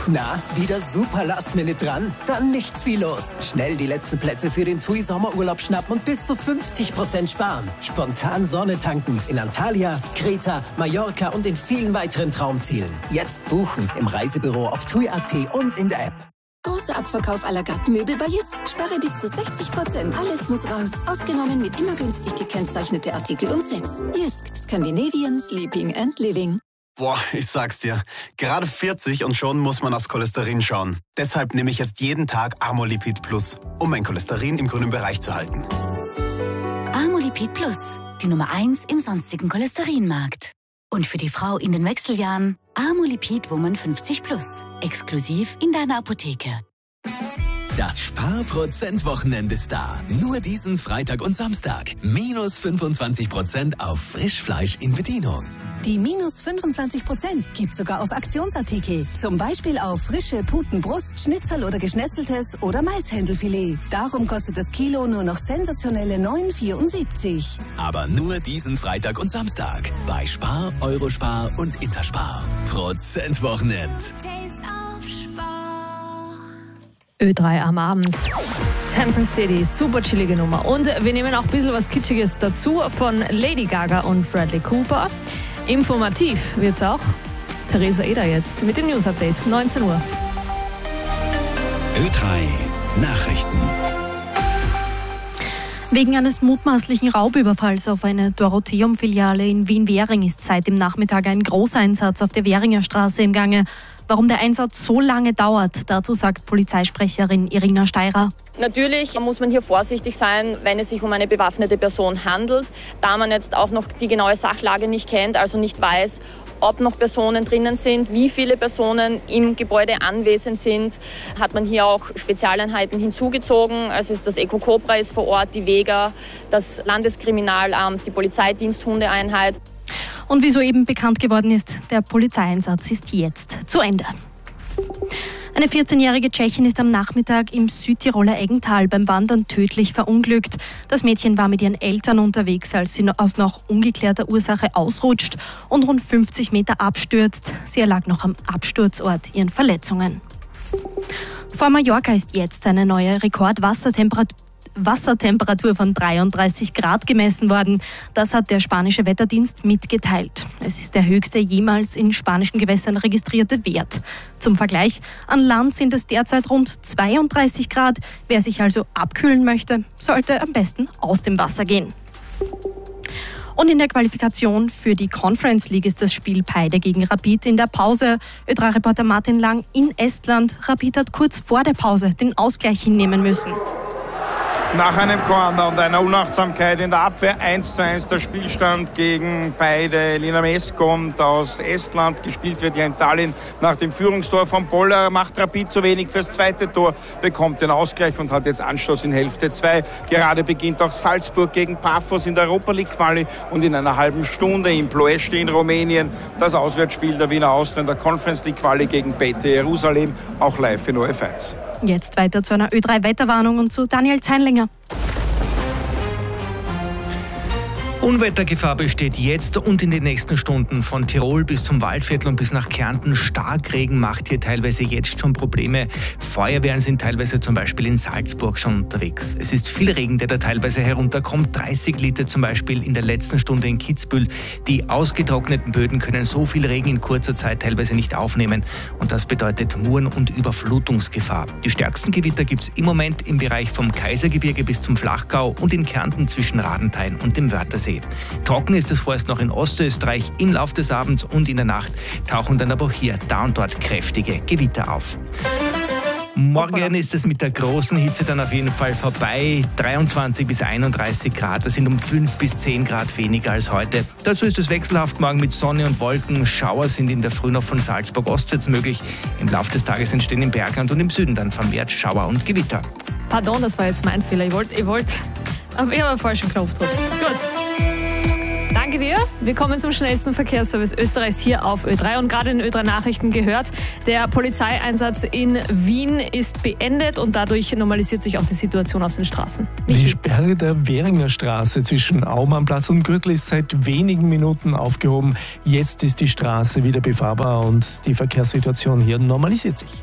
Na, wieder super Last-Minute dran? Dann nichts wie los. Schnell die letzten Plätze für den TUI Sommerurlaub schnappen und bis zu 50% sparen. Spontan Sonne tanken in Antalya, Kreta, Mallorca und in vielen weiteren Traumzielen. Jetzt buchen im Reisebüro auf TUI.at und in der App. Großer Abverkauf à la carte Möbel bei Jysk. Spare bis zu 60%. Alles muss raus. Ausgenommen mit immer günstig gekennzeichnete Artikel und Sets. Jysk. Scandinavian Sleeping and Living. Boah, ich sag's dir. Gerade 40 und schon muss man aufs Cholesterin schauen. Deshalb nehme ich jetzt jeden Tag Amolipid Plus, um mein Cholesterin im grünen Bereich zu halten. Amolipid Plus, die Nummer 1 im sonstigen Cholesterinmarkt. Und für die Frau in den Wechseljahren Amolipid Woman 50 Plus. Exklusiv in deiner Apotheke. Das Sparprozent-Wochenende ist da. Nur diesen Freitag und Samstag. Minus 25% auf Frischfleisch in Bedienung. Die minus 25% gibt sogar auf Aktionsartikel. Zum Beispiel auf frische Putenbrust, Schnitzel oder Geschnetzeltes oder Maishändelfilet. Darum kostet das Kilo nur noch sensationelle 9,74. Aber nur diesen Freitag und Samstag. Bei Spar, Eurospar und Interspar. Prozentwochenend. Ö3 am Abend. Temple City, super chillige Nummer. Und wir nehmen auch ein bisschen was Kitschiges dazu von Lady Gaga und Bradley Cooper. Informativ wird's auch. Theresa Eder jetzt mit dem News-Update, 19 Uhr. Ö3 Nachrichten. Wegen eines mutmaßlichen Raubüberfalls auf eine Dorotheum-Filiale in Wien-Währing ist seit dem Nachmittag ein Großeinsatz auf der Währinger Straße im Gange. Warum der Einsatz so lange dauert, dazu sagt Polizeisprecherin Irina Steirer. Natürlich muss man hier vorsichtig sein, wenn es sich um eine bewaffnete Person handelt, da man jetzt auch noch die genaue Sachlage nicht kennt, also nicht weiß, ob noch Personen drinnen sind, wie viele Personen im Gebäude anwesend sind, hat man hier auch Spezialeinheiten hinzugezogen. Also das Ecocobra ist vor Ort, die Vega, das Landeskriminalamt, die Polizeidiensthundeeinheit. Und wie soeben bekannt geworden ist, der Polizeieinsatz ist jetzt zu Ende. Eine 14-jährige Tschechin ist am Nachmittag im Südtiroler Eggental beim Wandern tödlich verunglückt. Das Mädchen war mit ihren Eltern unterwegs, als sie aus noch ungeklärter Ursache ausrutscht und rund 50 Meter abstürzt. Sie erlag noch am Absturzort ihren Verletzungen. Vor Mallorca ist jetzt eine neue Wassertemperatur von 33 Grad gemessen worden. Das hat der spanische Wetterdienst mitgeteilt. Es ist der höchste jemals in spanischen Gewässern registrierte Wert. Zum Vergleich, an Land sind es derzeit rund 32 Grad. Wer sich also abkühlen möchte, sollte am besten aus dem Wasser gehen. Und in der Qualifikation für die Conference League ist das Spiel Peide gegen Rapid in der Pause. Ö3-Reporter Martin Lang in Estland. Rapid hat kurz vor der Pause den Ausgleich hinnehmen müssen. Nach einem Corner und einer Unachtsamkeit in der Abwehr 1:1 der Spielstand gegen beide. Lina Mess kommt aus Estland, gespielt wird ja in Tallinn. Nach dem Führungstor von Poller macht Rapid zu wenig fürs zweite Tor, bekommt den Ausgleich und hat jetzt Anstoß in Hälfte 2. Gerade beginnt auch Salzburg gegen Paphos in der Europa League Quali und in einer halben Stunde in Ploiești in Rumänien das Auswärtsspiel der Wiener Austria in der Conference League Quali gegen Bete Jerusalem, auch live in ORF1. Jetzt weiter zu einer Ö3-Wetterwarnung und zu Daniel Zeinlinger. Unwettergefahr besteht jetzt und in den nächsten Stunden von Tirol bis zum Waldviertel und bis nach Kärnten. Starkregen macht hier teilweise jetzt schon Probleme. Feuerwehren sind teilweise zum Beispiel in Salzburg schon unterwegs. Es ist viel Regen, der da teilweise herunterkommt. 30 Liter zum Beispiel in der letzten Stunde in Kitzbühel. Die ausgetrockneten Böden können so viel Regen in kurzer Zeit teilweise nicht aufnehmen. Und das bedeutet Muren- und Überflutungsgefahr. Die stärksten Gewitter gibt es im Moment im Bereich vom Kaisergebirge bis zum Flachgau und in Kärnten zwischen Radenthein und dem Wörthersee. Trocken ist es vorerst noch in Ostösterreich. Im Laufe des Abends und in der Nacht tauchen dann aber auch hier da und dort kräftige Gewitter auf. Morgen ist es mit der großen Hitze dann auf jeden Fall vorbei. 23 bis 31 Grad, das sind um 5 bis 10 Grad weniger als heute. Dazu ist es wechselhaft morgen mit Sonne und Wolken. Schauer sind in der Früh noch von Salzburg ostwärts möglich. Im Laufe des Tages entstehen im Bergland und im Süden dann vermehrt Schauer und Gewitter. Pardon, das war jetzt mein Fehler. Ich wollte, aber ich habe einen falschen Knopf gedrückt. Gut. Danke. Danke dir. Wir kommen zum schnellsten Verkehrsservice Österreichs hier auf Ö3 und gerade in Ö3 Nachrichten gehört, der Polizeieinsatz in Wien ist beendet und dadurch normalisiert sich auch die Situation auf den Straßen. Die Sperre der Währinger Straße zwischen Aumannplatz und Gürtel ist seit wenigen Minuten aufgehoben. Jetzt ist die Straße wieder befahrbar und die Verkehrssituation hier normalisiert sich.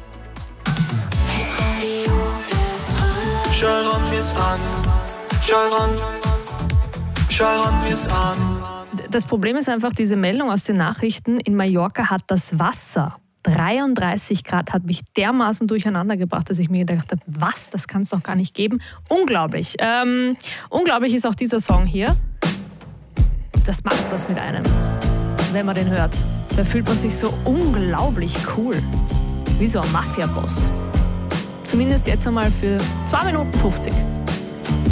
Das Problem ist einfach diese Meldung aus den Nachrichten. In Mallorca hat das Wasser 33 Grad, hat mich dermaßen durcheinander gebracht, dass ich mir gedacht habe, was, das kann es doch gar nicht geben. Unglaublich. Unglaublich ist auch dieser Song hier. Das macht was mit einem, wenn man den hört. Da fühlt man sich so unglaublich cool. Wie so ein Mafia-Boss. Zumindest jetzt einmal für 2 Minuten 50.